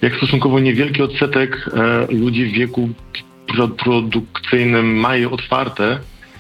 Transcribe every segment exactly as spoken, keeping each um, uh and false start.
jak stosunkowo niewielki odsetek e, ludzi w wieku pro, produkcyjnym ma je otwarte,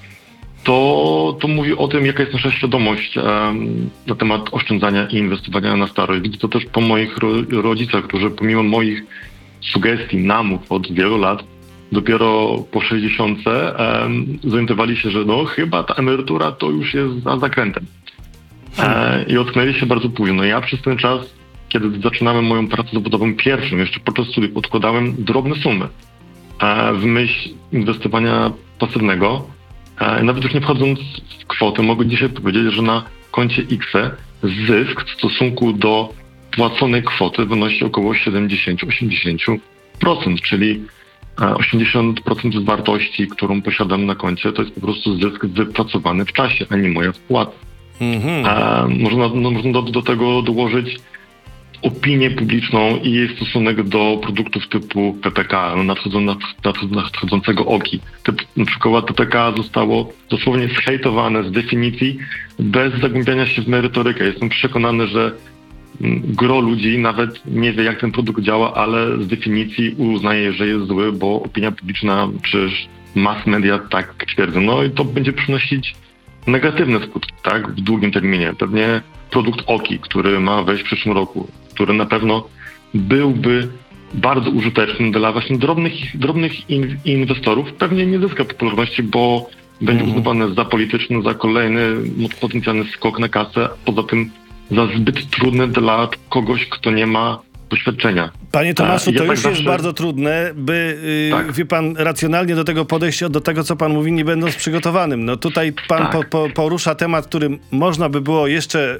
to, to mówi o tym, jaka jest nasza świadomość e, na temat oszczędzania i inwestowania na starość. Widzę to też po moich ro, rodzicach, którzy pomimo moich sugestii, namów od wielu lat, dopiero po sześćdziesiątce e, zorientowali się, że no chyba ta emerytura to już jest za zakrętem. E, I ocknęli się bardzo późno. Ja przez ten czas, kiedy zaczynałem moją pracę zawodową pierwszą, jeszcze podczas studiów, odkładałem drobne sumy e, w myśl inwestowania pasywnego. E, nawet już nie wchodząc w kwotę, mogę dzisiaj powiedzieć, że na koncie X zysk w stosunku do płaconej kwoty wynosi około siedemdziesiąt do osiemdziesięciu procent, czyli osiemdziesiąt procent wartości, którą posiadam na koncie, to jest po prostu zysk wypracowany w czasie, a nie moja wpłata. Mm-hmm. A można no, można do, do tego dołożyć opinię publiczną i jej stosunek do produktów typu P P K, no, nadchodzą, nadchodzącego O K I. Typ, na przykład P P K zostało dosłownie zhejtowane z definicji bez zagłębiania się w merytorykę. Jestem przekonany, że gro ludzi nawet nie wie, jak ten produkt działa, ale z definicji uznaje, że jest zły, bo opinia publiczna czy mass media tak twierdzą. No i to będzie przynosić negatywne skutki, tak, w długim terminie. Pewnie produkt O K I, który ma wejść w przyszłym roku, który na pewno byłby bardzo użyteczny dla właśnie drobnych, drobnych in, inwestorów, pewnie nie zyska popularności, bo będzie Mhm. uznawany za polityczny, za kolejny potencjalny skok na kasę, poza tym za zbyt trudne dla kogoś, kto nie ma doświadczenia. Panie Tomaszu, ja to tak już zawsze... jest bardzo trudne, by, yy, Tak. wie pan, racjonalnie do tego podejść, do tego, co pan mówi, nie będąc przygotowanym. No tutaj pan Tak. po, po, porusza temat, który można by było jeszcze e,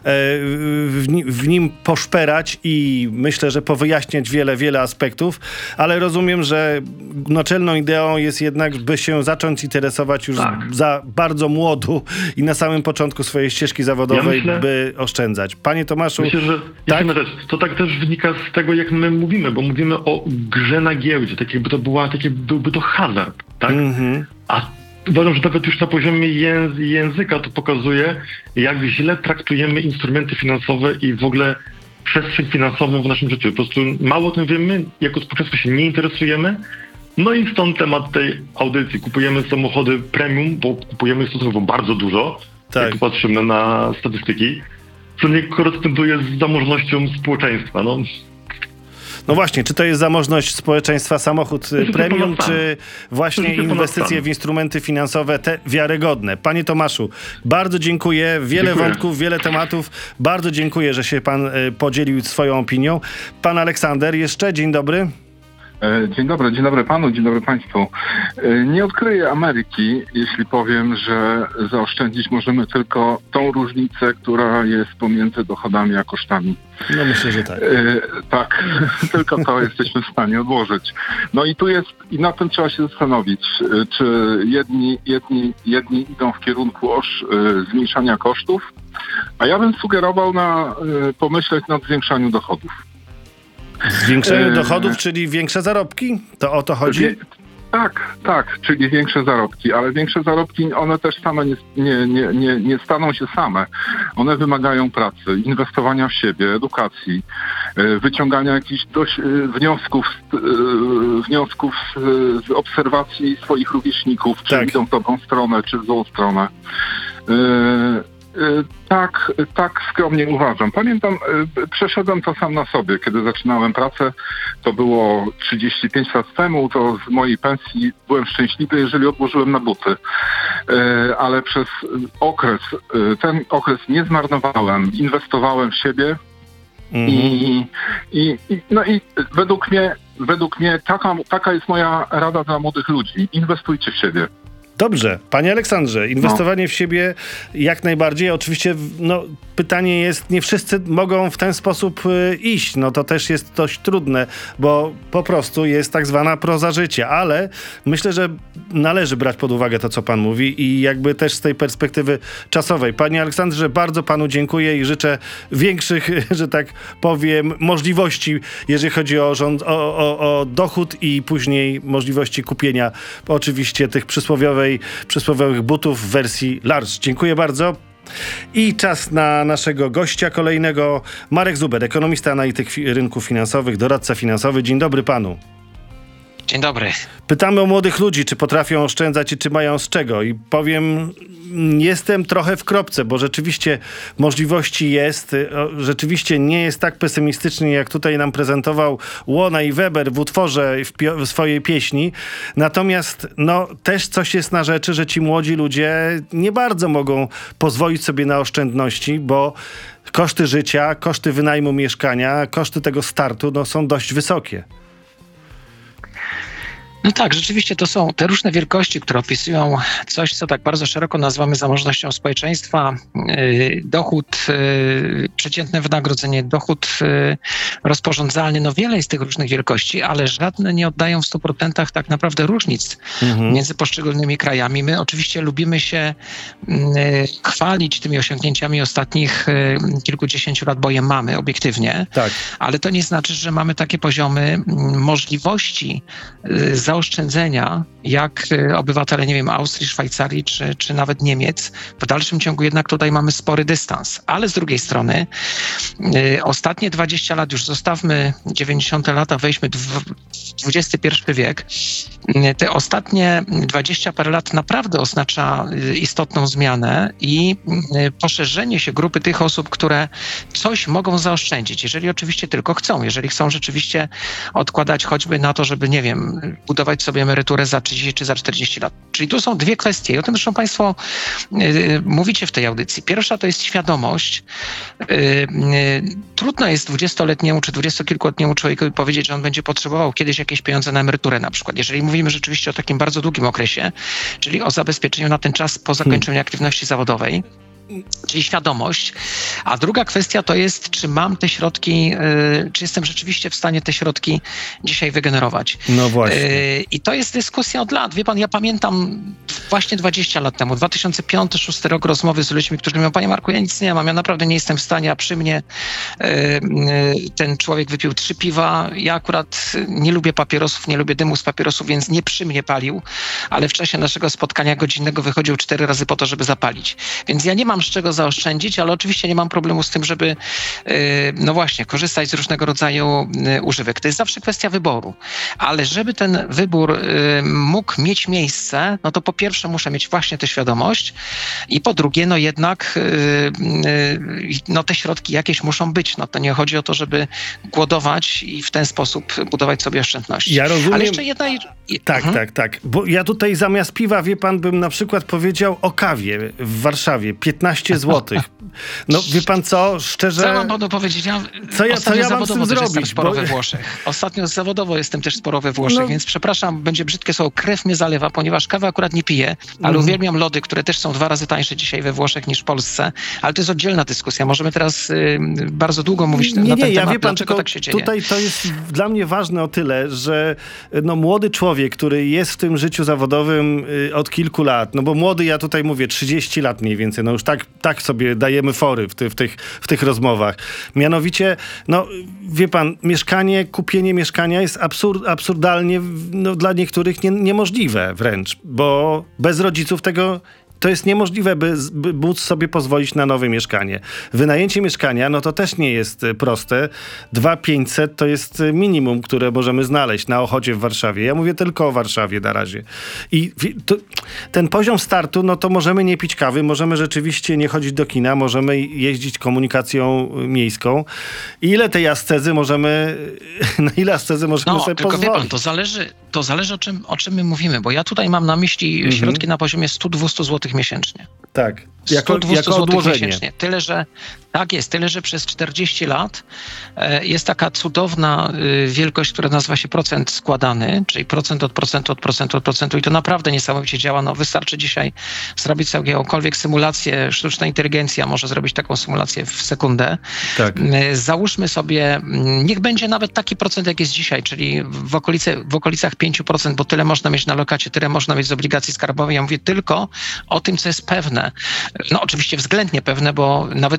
w, ni- w nim poszperać i myślę, że powyjaśniać wiele, wiele aspektów, ale rozumiem, że naczelną ideą jest jednak, by się zacząć interesować już Tak. za bardzo młodu i na samym początku swojej ścieżki zawodowej, Ja myślę- by oszczędzać. Panie Tomaszu, Myślę, że tak? tak? Rzecz, to tak też wynika z tego, jak my mówimy, bo mówimy o grze na giełdzie, tak jakby to była, tak jakby byłby to hazard, tak? Mhm. A uważam, że nawet już na poziomie języ- języka to pokazuje, jak źle traktujemy instrumenty finansowe i w ogóle przestrzeń finansową w naszym życiu. Po prostu mało o tym wiemy, jako społeczeństwo się nie interesujemy. No i stąd temat tej audycji. Kupujemy samochody premium, bo kupujemy stosunkowo bardzo dużo, Tak. jak patrzymy na statystyki, co nie koresponduje z zamożnością społeczeństwa. No, No właśnie, czy to jest zamożność społeczeństwa, samochód y, jest premium, ponad stan. czy właśnie To jest ponad inwestycje stan. w instrumenty finansowe te wiarygodne? Panie Tomaszu, bardzo dziękuję. Wiele Dziękuję. wątków, wiele tematów. Bardzo dziękuję, że się pan y, podzielił swoją opinią. Pan Aleksander jeszcze, dzień dobry. E, Dzień dobry, dzień dobry panu, dzień dobry państwu. E, Nie odkryję Ameryki, jeśli powiem, że zaoszczędzić możemy tylko tą różnicę, która jest pomiędzy dochodami a kosztami. No myślę, że tak. E, Tak, tylko to jesteśmy w stanie odłożyć. No i tu jest, i na tym trzeba się zastanowić, e, czy jedni, jedni, jedni idą w kierunku osz, e, zmniejszania kosztów, a ja bym sugerował na e, pomyśleć nad zwiększaniu dochodów. Zwiększenie e, dochodów, czyli większe zarobki? To o to chodzi? Wie- Tak, tak, czyli większe zarobki, ale większe zarobki, one też same nie, nie, nie, nie, nie staną się same. One wymagają pracy, inwestowania w siebie, edukacji, y, wyciągania jakichś dość, y, wniosków, z- y, wniosków z, z obserwacji swoich rówieśników, czy Tak. idą w dobrą stronę, czy w złą stronę. Y, y, Tak, tak skromnie uważam. Pamiętam, y, przeszedłem to sam na sobie, kiedy zaczynałem pracę. To było trzydzieści pięć lat temu, to z mojej pensji byłem szczęśliwy, jeżeli odłożyłem na buty. Y, Ale przez okres, y, ten okres nie zmarnowałem, inwestowałem w siebie Mhm. i, i, i, no i według mnie, według mnie taka, taka jest moja rada dla młodych ludzi. Inwestujcie w siebie. Dobrze. Panie Aleksandrze, inwestowanie w siebie jak najbardziej. Oczywiście no, pytanie jest, nie wszyscy mogą w ten sposób y, iść. No to też jest dość trudne, bo po prostu jest tak zwana proza życia, ale myślę, że należy brać pod uwagę to, co pan mówi i jakby też z tej perspektywy czasowej. Panie Aleksandrze, bardzo panu dziękuję i życzę większych, że tak powiem, możliwości, jeżeli chodzi o, rząd, o, o, o dochód i później możliwości kupienia oczywiście tych przysłowiowej, przysłowiowych butów w wersji large. Dziękuję bardzo. I czas na naszego gościa kolejnego. Marek Zuber, ekonomista, analityk fi- rynków finansowych, doradca finansowy. Dzień dobry panu. Dzień dobry. Pytamy o młodych ludzi, czy potrafią oszczędzać i czy mają z czego. I powiem, jestem trochę w kropce, bo rzeczywiście możliwości jest. Rzeczywiście nie jest tak pesymistycznie, jak tutaj nam prezentował Łona i Weber w utworze, w, pio- w swojej pieśni. Natomiast no, też coś jest na rzeczy, że ci młodzi ludzie nie bardzo mogą pozwolić sobie na oszczędności, bo koszty życia, koszty wynajmu mieszkania, koszty tego startu no, są dość wysokie. No tak, rzeczywiście to są te różne wielkości, które opisują coś, co tak bardzo szeroko nazywamy zamożnością społeczeństwa. Yy, dochód, yy, przeciętne wynagrodzenie, dochód yy, rozporządzalny, no wiele jest tych różnych wielkości, ale żadne nie oddają w stu procentach tak naprawdę różnic mhm. między poszczególnymi krajami. My oczywiście lubimy się yy, chwalić tymi osiągnięciami ostatnich yy, kilkudziesięciu lat, bo je mamy obiektywnie, tak. Ale to nie znaczy, że mamy takie poziomy yy, możliwości yy, zaoszczędzenia, jak obywatele, nie wiem, Austrii, Szwajcarii czy, czy nawet Niemiec. W dalszym ciągu jednak tutaj mamy spory dystans. Ale z drugiej strony y, ostatnie dwadzieścia lat, już zostawmy dziewięćdziesiąte lata, wejdźmy w dwudziesty pierwszy wiek. Y, te ostatnie dwadzieścia parę lat naprawdę oznacza y, istotną zmianę i y, poszerzenie się grupy tych osób, które coś mogą zaoszczędzić, jeżeli oczywiście tylko chcą, jeżeli chcą rzeczywiście odkładać choćby na to, żeby, nie wiem, budować sobie emeryturę za trzydzieści czy za czterdzieści lat. Czyli tu są dwie kwestie i o tym zresztą państwo yy, mówicie w tej audycji. Pierwsza to jest świadomość. Yy, yy, trudno jest dwudziestoletniemu czy dwudziestokilkuletniemu człowiekowi powiedzieć, że on będzie potrzebował kiedyś jakieś pieniądze na emeryturę na przykład. Jeżeli mówimy rzeczywiście o takim bardzo długim okresie, czyli o zabezpieczeniu na ten czas po zakończeniu hmm. aktywności zawodowej, czyli świadomość. A druga kwestia to jest, czy mam te środki, yy, czy jestem rzeczywiście w stanie te środki dzisiaj wygenerować. No właśnie. Yy, I to jest dyskusja od lat. Wie pan, ja pamiętam właśnie dwadzieścia lat temu, dwa tysiące piąty, dwa tysiące szósty rok, rozmowy z ludźmi, którzy mówią: panie Marku, ja nic nie mam, ja naprawdę nie jestem w stanie, a przy mnie yy, yy, ten człowiek wypił trzy piwa. Ja akurat nie lubię papierosów, nie lubię dymu z papierosów, więc nie przy mnie palił, ale w czasie naszego spotkania godzinnego wychodził cztery razy po to, żeby zapalić. Więc ja nie mam z czego zaoszczędzić, ale oczywiście nie mam problemu z tym, żeby no właśnie korzystać z różnego rodzaju używek. To jest zawsze kwestia wyboru. Ale żeby ten wybór mógł mieć miejsce, no to po pierwsze muszę mieć właśnie tę świadomość i po drugie, no jednak no te środki jakieś muszą być. No to nie chodzi o to, żeby głodować i w ten sposób budować sobie oszczędności. Ja rozumiem. Ale jeszcze jedna... Tak, mhm. tak, tak. Bo ja tutaj zamiast piwa, wie pan, bym na przykład powiedział o kawie w Warszawie. piętnaście złotych. No wie pan co, szczerze... Co ja mam panu powiedzieć? Ja co ja, co ja mam z tym zrobić? Jestem sporo bo... we Włoszech. Ostatnio zawodowo jestem też sporo we Włoszech, no... więc przepraszam, będzie brzydkie słowo, krew mnie zalewa, ponieważ kawę akurat nie piję, ale mm. uwielbiam lody, które też są dwa razy tańsze dzisiaj we Włoszech niż w Polsce. Ale to jest oddzielna dyskusja. Możemy teraz y, bardzo długo mówić nie, na ten nie, temat, ja wie pan, dlaczego tak się dzieje. Tutaj to jest dla mnie ważne o tyle, że no, młody człowiek, który jest w tym życiu zawodowym y, od kilku lat, no bo młody, ja tutaj mówię trzydzieści lat mniej więcej, no już tak, tak sobie dajemy fory w, ty, w, tych, w tych rozmowach. Mianowicie, no wie pan, mieszkanie, kupienie mieszkania jest absurd, absurdalnie no, dla niektórych nie, niemożliwe wręcz, bo bez rodziców tego to jest niemożliwe, by, by móc sobie pozwolić na nowe mieszkanie. Wynajęcie mieszkania, no to też nie jest proste. dwa tysiące pięćset to jest minimum, które możemy znaleźć na Ochocie w Warszawie. Ja mówię tylko o Warszawie na razie. I to, ten poziom startu, no to możemy nie pić kawy, możemy rzeczywiście nie chodzić do kina, możemy jeździć komunikacją miejską. I ile tej ascezy możemy, na ile ascezy możemy no, sobie tylko pozwolić? Wie pan, to zależy, to zależy o czym, o czym my mówimy, bo ja tutaj mam na myśli mhm. środki na poziomie sto do dwustu złotych miesięcznie. Tak, jako, sto do dwustu jako odłożenie. Miesięcznie. Tyle, że tak jest, tyle, że przez czterdzieści lat e, jest taka cudowna e, wielkość, która nazywa się procent składany, czyli procent od procentu, od procentu, od procentu i to naprawdę niesamowicie działa. No, wystarczy dzisiaj zrobić sobie jakąkolwiek symulację, sztuczna inteligencja może zrobić taką symulację w sekundę. Tak. E, załóżmy sobie, niech będzie nawet taki procent, jak jest dzisiaj, czyli w, okolice, w okolicach pięć procent, bo tyle można mieć na lokacie, tyle można mieć z obligacji skarbowej. Ja mówię tylko o tym, co jest pewne. No oczywiście względnie pewne, bo nawet państwo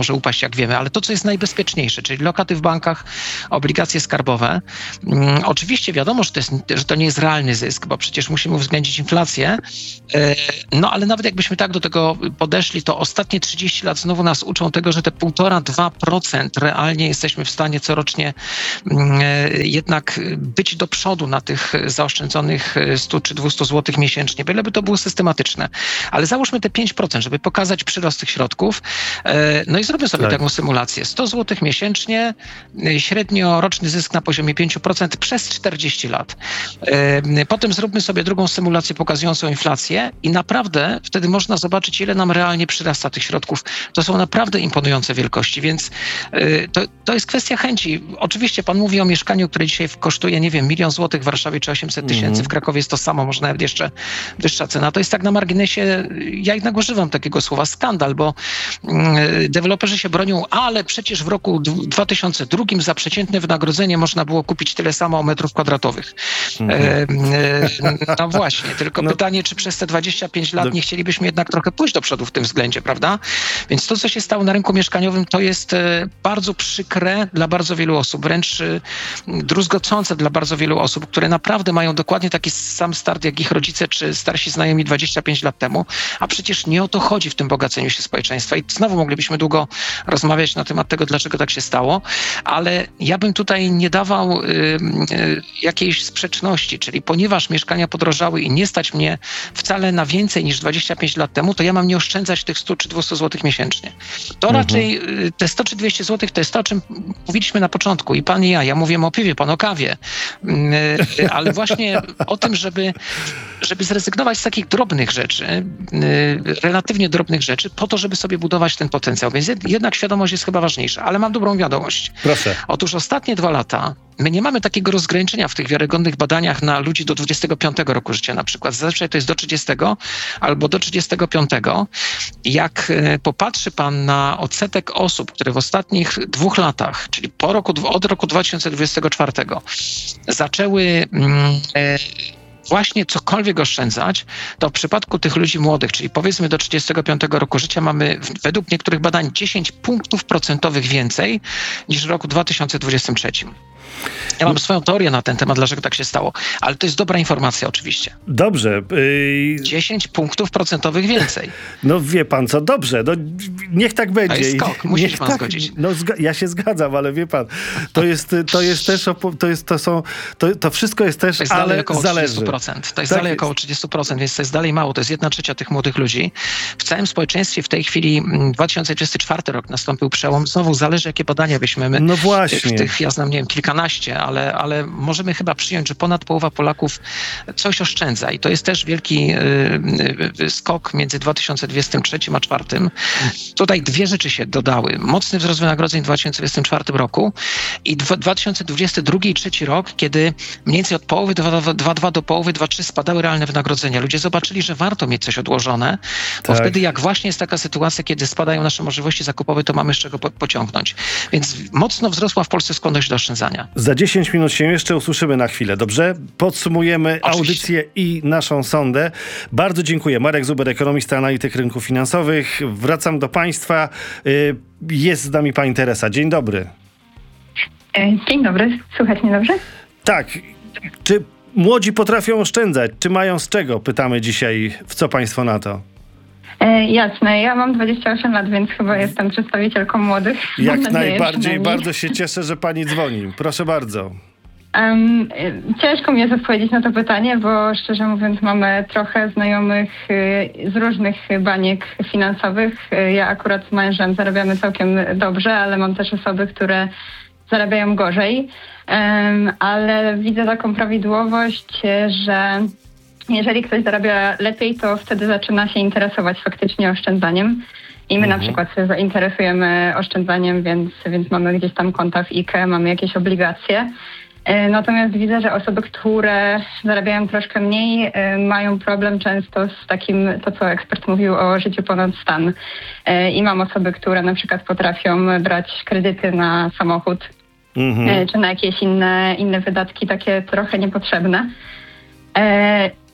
może upaść, jak wiemy, ale to, co jest najbezpieczniejsze, czyli lokaty w bankach, obligacje skarbowe. Um, oczywiście wiadomo, że to, jest, że to nie jest realny zysk, bo przecież musimy uwzględnić inflację, e, no ale nawet jakbyśmy tak do tego podeszli, to ostatnie trzydzieści lat znowu nas uczą tego, że te półtora do dwóch procent realnie jesteśmy w stanie corocznie e, jednak być do przodu na tych zaoszczędzonych stu czy dwustu złotych miesięcznie, byleby to było systematyczne. Ale załóżmy te pięć procent, żeby pokazać przyrost tych środków. No i zróbmy sobie tak. taką symulację. sto złotych miesięcznie, średnio roczny zysk na poziomie pięć procent przez czterdzieści lat. Potem zróbmy sobie drugą symulację pokazującą inflację i naprawdę wtedy można zobaczyć, ile nam realnie przyrasta tych środków. To są naprawdę imponujące wielkości, więc to, to jest kwestia chęci. Oczywiście pan mówi o mieszkaniu, które dzisiaj kosztuje, nie wiem, milion złotych w Warszawie czy osiemset tysięcy, mm. w Krakowie jest to samo, może nawet jeszcze wyższa cena. To jest tak na marginesie, ja jednak używam takiego słowa skandal, bo y, deweloperzy się bronią, ale przecież w roku dwa tysiące drugim za przeciętne wynagrodzenie można było kupić tyle samo metrów kwadratowych. Mm. Y, y, no właśnie, tylko no. pytanie, czy przez te dwadzieścia pięć lat do... nie chcielibyśmy jednak trochę pójść do przodu w tym względzie, prawda? Więc to, co się stało na rynku mieszkaniowym, to jest y, bardzo przykre dla bardzo wielu osób, wręcz y, druzgocące dla bardzo wielu osób, które naprawdę mają dokładnie taki sam start jak ich rodzice czy starsi znajomi dwadzieścia pięć lat temu, a przecież nie o to chodzi w tym bogaceniu się społeczeństwa. I znowu moglibyśmy długo rozmawiać na temat tego, dlaczego tak się stało, ale ja bym tutaj nie dawał y, y, jakiejś sprzeczności, czyli ponieważ mieszkania podrożały i nie stać mnie wcale na więcej niż dwadzieścia pięć lat temu, to ja mam nie oszczędzać tych stu czy dwustu złotych miesięcznie. To mhm. raczej y, te sto czy dwieście złotych to jest to, o czym mówiliśmy na początku. I pan i ja, ja mówię o piwie, pan o kawie, y, ale właśnie o tym, żeby, żeby zrezygnować z takich drobnych rzeczy, y, relatywnie drobnych rzeczy, po to, żeby sobie budować ten potencjał. Więc jednak świadomość jest chyba ważniejsza. Ale mam dobrą wiadomość. Proszę. Otóż ostatnie dwa lata my nie mamy takiego rozgraniczenia w tych wiarygodnych badaniach na ludzi do dwudziestego piątego roku życia na przykład. Zazwyczaj to jest do trzydziestego albo do trzydziestego piątego. Jak y, popatrzy pan na odsetek osób, które w ostatnich dwóch latach, czyli po roku, od roku dwa tysiące dwudziestego czwartego zaczęły y, właśnie cokolwiek oszczędzać, to w przypadku tych ludzi młodych, czyli powiedzmy do trzydziestego piątego roku życia, mamy według niektórych badań dziesięć punktów procentowych więcej niż w roku dwa tysiące dwudziestym trzecim. Ja mam swoją teorię na ten temat, dlaczego tak się stało, ale to jest dobra informacja oczywiście. Dobrze. Yy... dziesięć punktów procentowych więcej. No wie pan co, dobrze, no niech tak będzie. To jest skok, musi się pan tak, zgodzić. No zga- ja się zgadzam, ale wie pan, to jest, to jest też, to jest, to są, to, to wszystko jest też, to jest ale dalej około zależy. trzydzieści procent. To jest tak dalej jest. około trzydzieści procent, więc to jest dalej mało. To jest jedna trzecia tych młodych ludzi. W całym społeczeństwie w tej chwili dwa tysiące dwudziesty czwarty rok nastąpił przełom. Znowu zależy, jakie badania weźmiemy. No właśnie. W tych, ja znam, nie wiem, kilkanaście, ale, ale możemy chyba przyjąć, że ponad połowa Polaków coś oszczędza. I to jest też wielki y, y, skok między dwa tysiące dwudziestym trzecim a czwartym. Tutaj dwie rzeczy się dodały. Mocny wzrost wynagrodzeń w dwa tysiące dwudziestym czwartym roku i dwa tysiące dwudziesty drugi i trzeci rok, kiedy mniej więcej od połowy dwa przecinek dwa do połowy dwa przecinek trzy spadały realne wynagrodzenia. Ludzie zobaczyli, że warto mieć coś odłożone, bo tak. wtedy jak właśnie jest taka sytuacja, kiedy spadają nasze możliwości zakupowe, to mamy z czego po- pociągnąć. Więc mocno wzrosła w Polsce skłonność do oszczędzania. Za dziesięć minut się jeszcze usłyszymy na chwilę, dobrze? Podsumujemy Oczywiście. audycję i naszą sondę. Bardzo dziękuję. Marek Zuber, ekonomista, analityk rynków finansowych. Wracam do państwa. Jest z nami pani Teresa. Dzień dobry. Dzień dobry. Słychać mnie dobrze? Tak. Czy młodzi potrafią oszczędzać? Czy mają z czego? Pytamy dzisiaj. W co państwo na to? E, jasne. Ja mam dwadzieścia osiem lat, więc chyba jestem przedstawicielką młodych. Jak Mam nadzieję, najbardziej. przynajmniej. Bardzo się cieszę, że pani dzwoni. Proszę bardzo. Um, ciężko mi jest odpowiedzieć na to pytanie, bo szczerze mówiąc mamy trochę znajomych y, z różnych baniek finansowych. Y, ja akurat z mężem zarabiamy całkiem dobrze, ale mam też osoby, które zarabiają gorzej. Um, ale widzę taką prawidłowość, że jeżeli ktoś zarabia lepiej, to wtedy zaczyna się interesować faktycznie oszczędzaniem. I my mhm. na przykład się zainteresujemy oszczędzaniem, więc, więc mamy gdzieś tam konta w I K E, mamy jakieś obligacje. Natomiast widzę, że osoby, które zarabiają troszkę mniej, mają problem często z takim, to co ekspert mówił o życiu ponad stan. I mam osoby, które na przykład potrafią brać kredyty na samochód, mhm. czy na jakieś inne, inne wydatki takie trochę niepotrzebne.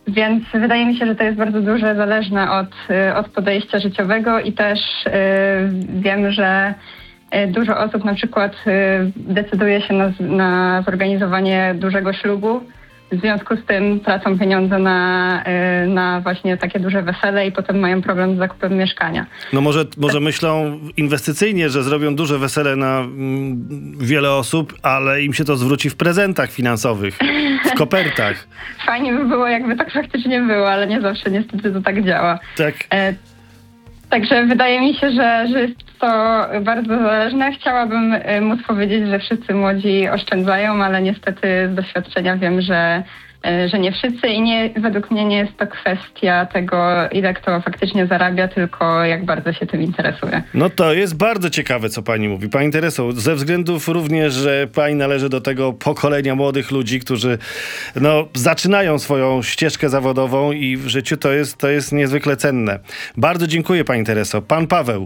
Więc wydaje mi się, że to jest bardzo duże, zależne od, y, od podejścia życiowego i też y, wiem, że y, dużo osób na przykład y, decyduje się na, z- na zorganizowanie dużego ślubu. W związku z tym tracą pieniądze na, y, na właśnie takie duże wesele i potem mają problem z zakupem mieszkania. No może, może myślą inwestycyjnie, że zrobią duże wesele na mm, wiele osób, ale im się to zwróci w prezentach finansowych, w kopertach. Fajnie by było, jakby tak faktycznie było, ale nie zawsze niestety to tak działa. Tak. E, Także wydaje mi się, że, że jest to bardzo zależne. Chciałabym e, móc powiedzieć, że wszyscy młodzi oszczędzają, ale niestety z doświadczenia wiem, że, e, że nie wszyscy i nie, według mnie nie jest to kwestia tego, ile kto faktycznie zarabia, tylko jak bardzo się tym interesuje. No to jest bardzo ciekawe, co pani mówi. Pani Tereso, ze względów również, że pani należy do tego pokolenia młodych ludzi, którzy no, zaczynają swoją ścieżkę zawodową i w życiu to jest, to jest niezwykle cenne. Bardzo dziękuję, pani Tereso. Pan Paweł.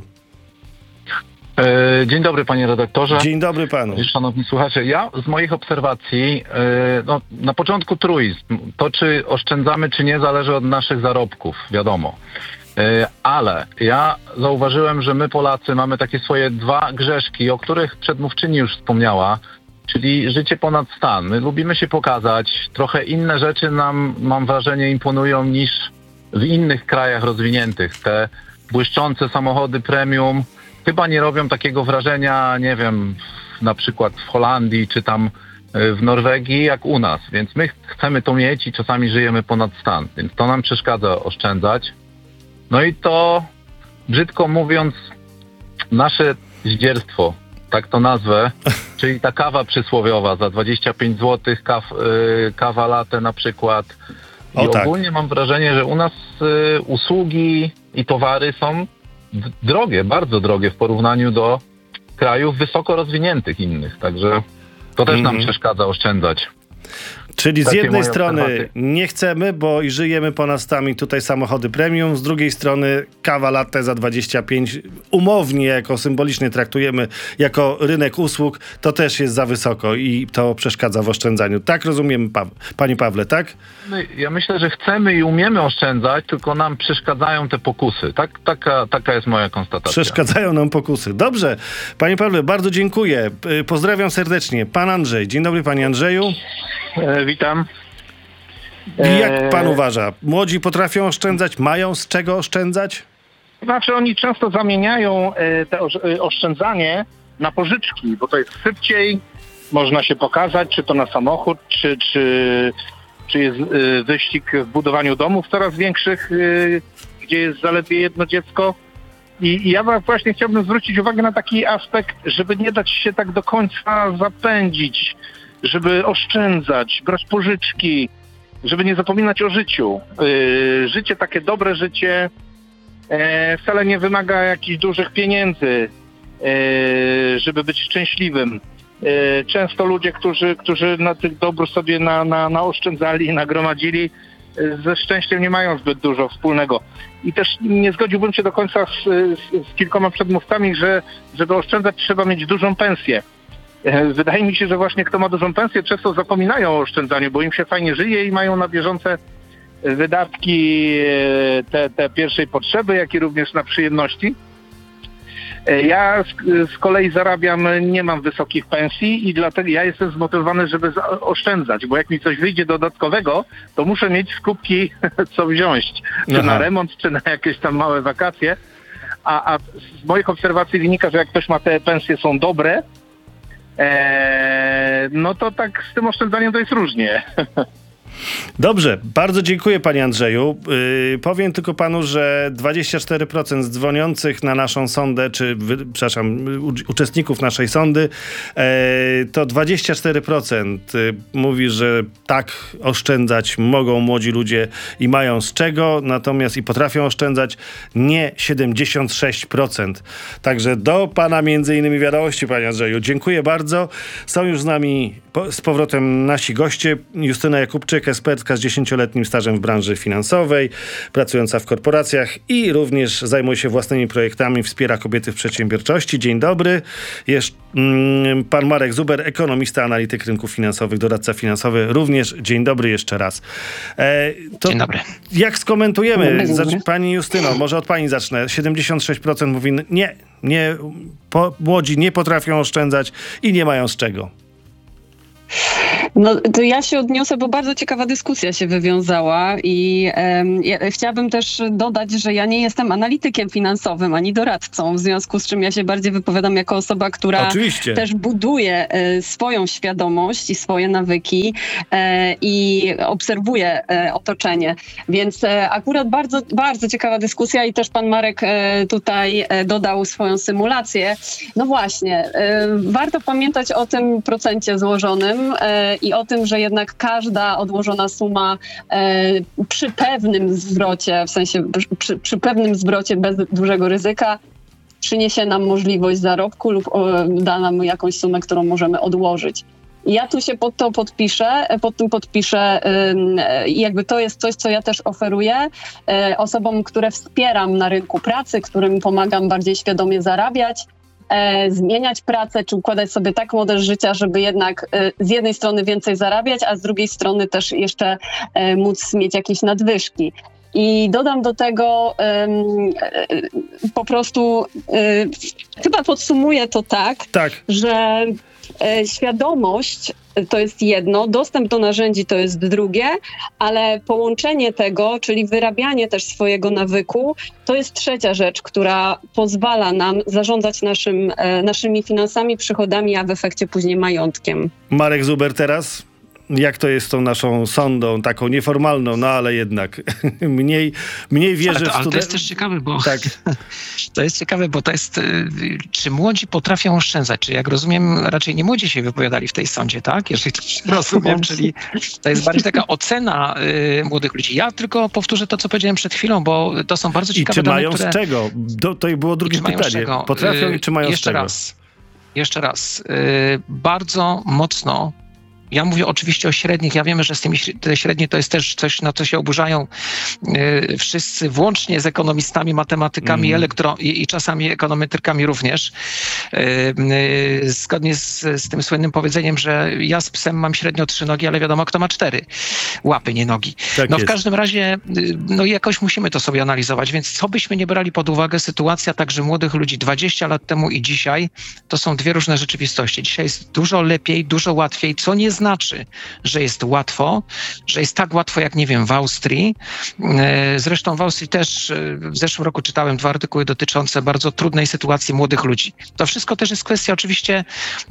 E, Dzień dobry, panie redaktorze. Dzień dobry panu. Szanowni słuchacze, ja z moich obserwacji, e, no, na początku truizm. To, czy oszczędzamy, czy nie, zależy od naszych zarobków, wiadomo. E, Ale ja zauważyłem, że my Polacy mamy takie swoje dwa grzeszki, o których przedmówczyni już wspomniała, czyli życie ponad stan. My lubimy się pokazać, trochę inne rzeczy nam, mam wrażenie, imponują niż w innych krajach rozwiniętych. Te błyszczące samochody premium chyba nie robią takiego wrażenia, nie wiem, w- na przykład w Holandii czy tam y, w Norwegii jak u nas. Więc my chcemy to mieć i czasami żyjemy ponad stan. Więc to nam przeszkadza oszczędzać. No i to, brzydko mówiąc, nasze zdzierstwo, tak to nazwę, czyli ta kawa przysłowiowa za dwadzieścia pięć złotych, kaw, y, kawa latte na przykład. I O tak. ogólnie mam wrażenie, że u nas y, usługi i towary są d- drogie, bardzo drogie w porównaniu do krajów wysoko rozwiniętych innych. Także to też nam Mhm. przeszkadza oszczędzać. Czyli z Takie jednej moje strony obserwacje. nie chcemy, bo i żyjemy ponad stami tutaj samochody premium, z drugiej strony kawa latte za dwadzieścia pięć umownie, jako symbolicznie traktujemy jako rynek usług, to też jest za wysoko i to przeszkadza w oszczędzaniu. Tak rozumiem, pa- panie Pawle, tak? My, ja myślę, że chcemy i umiemy oszczędzać, tylko nam przeszkadzają te pokusy. Tak, taka, taka jest moja konstatacja. Przeszkadzają nam pokusy. Dobrze. Panie Pawle, bardzo dziękuję. Y, Pozdrawiam serdecznie. Pan Andrzej. Dzień dobry, panie Andrzeju. E, witam. I jak E, pan uważa? Młodzi potrafią oszczędzać? Mają z czego oszczędzać? Znaczy oni często zamieniają e, te osz- e, oszczędzanie na pożyczki, bo to jest szybciej, można się pokazać, czy to na samochód, czy, czy, czy jest e, wyścig w budowaniu domów coraz większych, e, gdzie jest zaledwie jedno dziecko. I, I ja wa- właśnie chciałbym zwrócić uwagę na taki aspekt, żeby nie dać się tak do końca zapędzić, żeby oszczędzać, brać pożyczki, żeby nie zapominać o życiu. Yy, życie, takie dobre życie, e, wcale nie wymaga jakichś dużych pieniędzy, e, żeby być szczęśliwym. E, często ludzie, którzy, którzy na tych dóbr sobie na, na, naoszczędzali i nagromadzili, e, ze szczęściem nie mają zbyt dużo wspólnego. I też nie zgodziłbym się do końca z, z, z kilkoma przedmówcami, że żeby oszczędzać, trzeba mieć dużą pensję. E, Wydaje mi się, że właśnie kto ma dużą pensję, często zapominają o oszczędzaniu, bo im się fajnie żyje i mają na bieżące wydatki, e, te, te pierwszej potrzeby, jak i również na przyjemności. E, Ja z, z kolei zarabiam, nie mam wysokich pensji i dlatego ja jestem zmotywowany, żeby za- oszczędzać, bo jak mi coś wyjdzie dodatkowego, to muszę mieć z kubki co wziąć, czy Aha. na remont, czy na jakieś tam małe wakacje. A, a z moich obserwacji wynika, że jak ktoś ma te pensje są dobre, e, no to tak z tym oszczędzaniem to jest różnie. Dobrze, bardzo dziękuję panie Andrzeju. Yy, powiem tylko panu, że dwadzieścia cztery procent dzwoniących na naszą sondę, czy wy, przepraszam, u, uczestników naszej sondy, yy, to dwadzieścia cztery procent yy, mówi, że tak oszczędzać mogą młodzi ludzie i mają z czego, natomiast i potrafią oszczędzać nie siedemdziesiąt sześć procent. Także do pana między innymi wiadomości, panie Andrzeju. Dziękuję bardzo. Są już z nami po, z powrotem nasi goście. Justyna Jakubczyk, ekspertka z dziesięcioletnim stażem w branży finansowej, pracująca w korporacjach i również zajmuje się własnymi projektami, wspiera kobiety w przedsiębiorczości. Dzień dobry. Jest mm, pan Marek Zuber, ekonomista, analityk rynków finansowych, doradca finansowy. Również dzień dobry jeszcze raz. E, to Dzień dobry. Jak skomentujemy? Dzień dobry. Zacz- pani Justyno, może od pani zacznę. siedemdziesiąt sześć procent mówi nie, nie, po, młodzi nie potrafią oszczędzać i nie mają z czego. No to ja się odniosę, bo bardzo ciekawa dyskusja się wywiązała i em, ja chciałabym też dodać, że ja nie jestem analitykiem finansowym ani doradcą, w związku z czym ja się bardziej wypowiadam jako osoba, która Oczywiście. też buduje e, swoją świadomość i swoje nawyki e, i obserwuje e, otoczenie. Więc e, akurat bardzo, bardzo ciekawa dyskusja i też pan Marek e, tutaj e, dodał swoją symulację. No właśnie, e, warto pamiętać o tym procencie złożonym e, i o tym, że jednak każda odłożona suma e, przy pewnym zwrocie, w sensie przy, przy pewnym zwrocie bez dużego ryzyka, przyniesie nam możliwość zarobku lub o, da nam jakąś sumę, którą możemy odłożyć. I ja tu się pod to podpiszę, pod tym podpiszę i jakby to jest coś, co ja też oferuję y, osobom, które wspieram na rynku pracy, którym pomagam bardziej świadomie zarabiać, e, zmieniać pracę, czy układać sobie tak model życia, żeby jednak e, z jednej strony więcej zarabiać, a z drugiej strony też jeszcze e, móc mieć jakieś nadwyżki. I dodam do tego um, po prostu um, chyba podsumuję to tak, Tak. że e, świadomość to jest jedno, dostęp do narzędzi to jest drugie, ale połączenie tego, czyli wyrabianie też swojego nawyku, to jest trzecia rzecz, która pozwala nam zarządzać naszym, e, naszymi finansami, przychodami, a w efekcie później majątkiem. Marek Zuber teraz? Jak to jest z tą naszą sondą, taką nieformalną, no ale jednak mniej, mniej wierzę ale to, w ale to studen- jest też ciekawe, bo Tak. to jest ciekawe, bo to jest, y, czy młodzi potrafią oszczędzać? Czy jak rozumiem, raczej nie młodzi się wypowiadali w tej sądzie, tak? Jeżeli to rozumiem, czyli to jest bardziej taka ocena y, młodych ludzi. Ja tylko powtórzę to, co powiedziałem przed chwilą, bo to są bardzo I ciekawe czy dane, mają które... z czego? Do, to było drugie Czy mają z pytanie. czego? Potrafią i czy mają Jeszcze z czego? raz. Jeszcze raz. Y, bardzo mocno. Ja mówię oczywiście o średnich. Ja wiemy, że z tymi te średnie to jest też coś, na co się oburzają yy, wszyscy, włącznie z ekonomistami, matematykami Mm. elektro i, i czasami ekonometrykami również. Yy, yy, zgodnie z, z tym słynnym powiedzeniem, że ja z psem mam średnio trzy nogi, ale wiadomo, kto ma cztery łapy, nie nogi. Tak no w jest. każdym razie, yy, no jakoś musimy to sobie analizować, więc co byśmy nie brali pod uwagę, sytuacja także młodych ludzi dwadzieścia lat temu i dzisiaj, to są dwie różne rzeczywistości. Dzisiaj jest dużo lepiej, dużo łatwiej, co nie znaczy, że jest łatwo, że jest tak łatwo jak, nie wiem, w Austrii. Zresztą w Austrii też w zeszłym roku czytałem dwa artykuły dotyczące bardzo trudnej sytuacji młodych ludzi. To wszystko też jest kwestia oczywiście,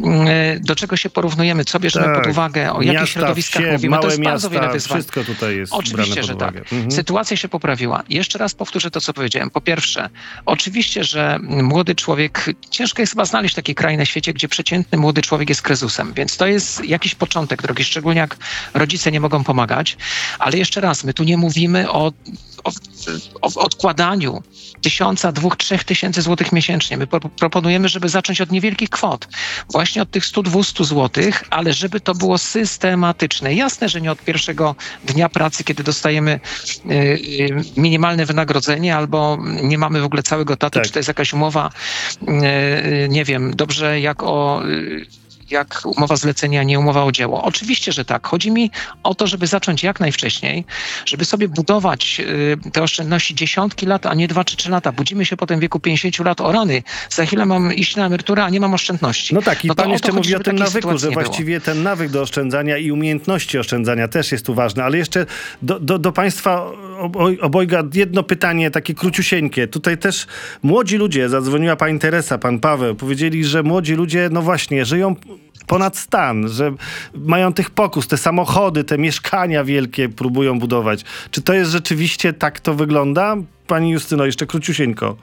do czego się porównujemy, co bierzemy Tak. pod uwagę, o jakich Miasta, środowiskach wsie, mówimy. małe To jest bardzo miasta, wiele wyzwań. wszystko tutaj jest Oczywiście, brane że pod tak. uwagę. Mhm. Sytuacja się poprawiła. Jeszcze raz powtórzę to, co powiedziałem. Po pierwsze, oczywiście, że młody człowiek, ciężko jest chyba znaleźć taki kraj na świecie, gdzie przeciętny młody człowiek jest krezusem, więc to jest jakiś początek drogi, szczególnie jak rodzice nie mogą pomagać. Ale jeszcze raz, my tu nie mówimy o, o, o odkładaniu tysiąca, dwóch, trzech tysięcy złotych miesięcznie. My pro, proponujemy, żeby zacząć od niewielkich kwot. Właśnie od tych stu, dwustu złotych, ale żeby to było systematyczne. Jasne, że nie od pierwszego dnia pracy, kiedy dostajemy y, y, minimalne wynagrodzenie albo nie mamy w ogóle całego tatu, Tak. czy to jest jakaś umowa, y, nie wiem, dobrze jak o... Y, jak umowa zlecenia, nie umowa o dzieło. Oczywiście, że tak. Chodzi mi o to, żeby zacząć jak najwcześniej, żeby sobie budować y, te oszczędności dziesiątki lat, a nie dwa czy trzy lata. Budzimy się potem w wieku pięćdziesięciu lat, o rany, za chwilę mam iść na emeryturę, a nie mam oszczędności. No tak, i No to pan o jeszcze to chodzi, mówi o żeby tym takiej nawyku, sytuacji że nie było. właściwie ten nawyk do oszczędzania i umiejętności oszczędzania też jest tu ważny, ale jeszcze do, do, do państwa oboj, obojga jedno pytanie, takie króciusieńkie. Tutaj też młodzi ludzie, zadzwoniła pani Teresa, pan Paweł, powiedzieli, że młodzi ludzie, no właśnie, żyją ponad stan, że mają tych pokus, te samochody, te mieszkania wielkie próbują budować. Czy to jest rzeczywiście tak to wygląda? Pani Justyno, jeszcze króciusieńko.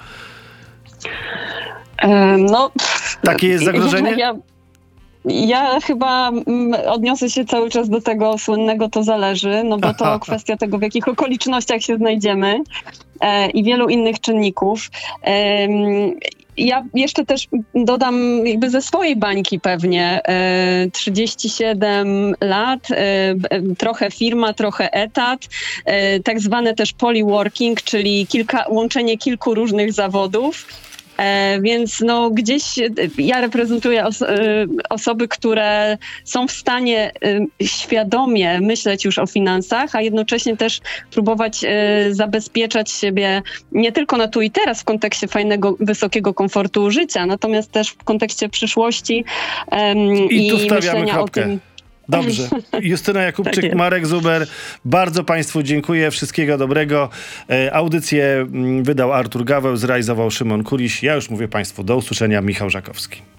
Em, no, Takie jest zagrożenie? Ja, ja chyba mm, odniosę się cały czas do tego słynnego to zależy, no bo to kwestia tego, w jakich okolicznościach się znajdziemy e, i wielu innych czynników. Em, ja jeszcze też dodam jakby ze swojej bańki pewnie. E, trzydzieści siedem lat, e, trochę firma, trochę etat, e, tak zwane też polyworking, czyli kilka, łączenie kilku różnych zawodów. E, więc no gdzieś ja reprezentuję os- osoby, które są w stanie e, świadomie myśleć już o finansach, a jednocześnie też próbować e, zabezpieczać siebie nie tylko na tu i teraz w kontekście fajnego, wysokiego komfortu życia, natomiast też w kontekście przyszłości e, I, i tu stawiamy myślenia kropkę. o tym. Dobrze. Justyna Jakubczyk, Tak jest. Marek Zuber. Bardzo Państwu dziękuję. Wszystkiego dobrego. E, audycję mm, wydał Artur Gaweł, zrealizował Szymon Kuriś. Ja już mówię Państwu do usłyszenia. Michał Żakowski.